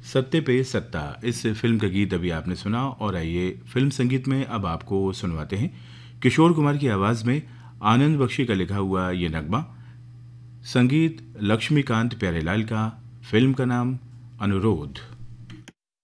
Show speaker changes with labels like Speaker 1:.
Speaker 1: सत्ते पे सत्ता इस फिल्म का गीत अभी आपने सुना और आइए फिल्म संगीत में अब आपको सुनवाते हैं किशोर कुमार की आवाज़ में आनंद बख्शी का लिखा हुआ ये नगमा। संगीत लक्ष्मीकांत प्यारेलाल का। फिल्म का नाम अनुरोध।